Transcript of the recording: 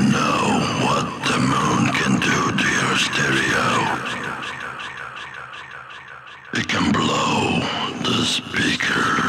know what the moon can do to your stereo. It can blow the speaker